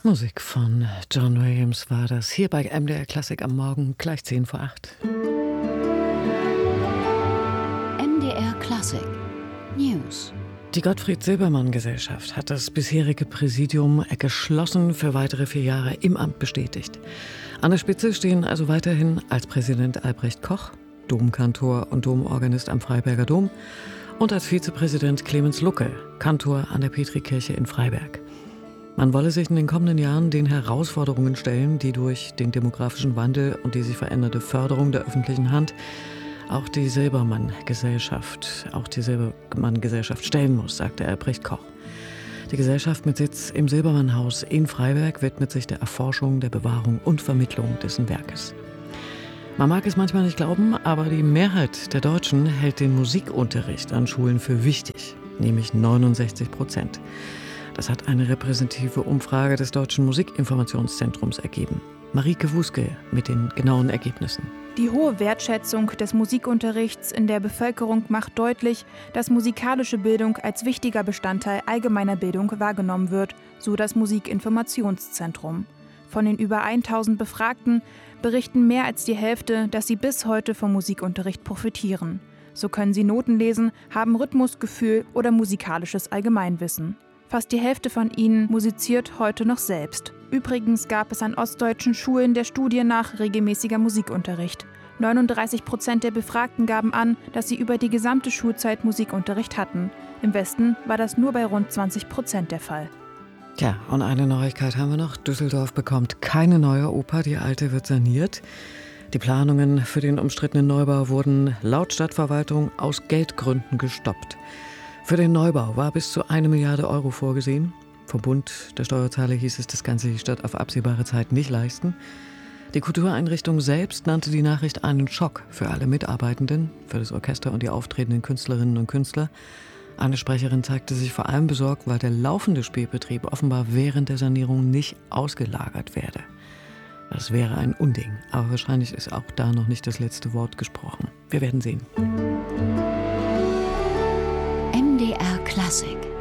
Musik von John Williams war das hier bei MDR Klassik am Morgen, gleich 10 vor 8. MDR Klassik News. Die Gottfried-Silbermann-Gesellschaft hat das bisherige Präsidium geschlossen für weitere 4 Jahre im Amt bestätigt. An der Spitze stehen also weiterhin als Präsident Albrecht Koch, Domkantor und Domorganist am Freiberger Dom, und als Vizepräsident Clemens Lucke, Kantor an der Petrikirche in Freiberg. Man wolle sich in den kommenden Jahren den Herausforderungen stellen, die durch den demografischen Wandel und die sich veränderte Förderung der öffentlichen Hand auch die Silbermann-Gesellschaft stellen muss, sagte Albrecht Koch. Die Gesellschaft mit Sitz im Silbermann-Haus in Freiberg widmet sich der Erforschung, der Bewahrung und Vermittlung dessen Werkes. Man mag es manchmal nicht glauben, aber die Mehrheit der Deutschen hält den Musikunterricht an Schulen für wichtig, nämlich 69%. Das hat eine repräsentative Umfrage des Deutschen Musikinformationszentrums ergeben. Marieke Wuske mit den genauen Ergebnissen. Die hohe Wertschätzung des Musikunterrichts in der Bevölkerung macht deutlich, dass musikalische Bildung als wichtiger Bestandteil allgemeiner Bildung wahrgenommen wird, so das Musikinformationszentrum. Von den über 1000 Befragten berichten mehr als die Hälfte, dass sie bis heute vom Musikunterricht profitieren. So können sie Noten lesen, haben Rhythmusgefühl oder musikalisches Allgemeinwissen. Fast die Hälfte von ihnen musiziert heute noch selbst. Übrigens gab es an ostdeutschen Schulen der Studie nach regelmäßiger Musikunterricht. 39% der Befragten gaben an, dass sie über die gesamte Schulzeit Musikunterricht hatten. Im Westen war das nur bei rund 20% der Fall. Tja, und eine Neuigkeit haben wir noch. Düsseldorf bekommt keine neue Oper, die alte wird saniert. Die Planungen für den umstrittenen Neubau wurden laut Stadtverwaltung aus Geldgründen gestoppt. Für den Neubau war bis zu 1 Milliarde Euro vorgesehen. Vom Bund der Steuerzahler hieß es, das kann sich die Stadt auf absehbare Zeit nicht leisten. Die Kultureinrichtung selbst nannte die Nachricht einen Schock für alle Mitarbeitenden, für das Orchester und die auftretenden Künstlerinnen und Künstler. Eine Sprecherin zeigte sich vor allem besorgt, weil der laufende Spielbetrieb offenbar während der Sanierung nicht ausgelagert werde. Das wäre ein Unding, aber wahrscheinlich ist auch da noch nicht das letzte Wort gesprochen. Wir werden sehen. MDR Klassik.